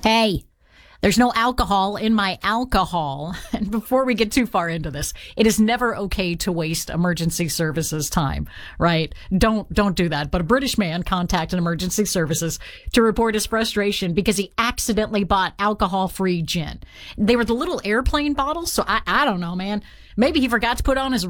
Hey, there's no alcohol in my alcohol. And before we get too far into this, it is never okay to waste emergency services time, right? Don't do that. But a British man contacted emergency services to report his frustration because he accidentally bought alcohol-free gin. They were the little airplane bottles, so I don't know, man. Maybe he forgot to put on his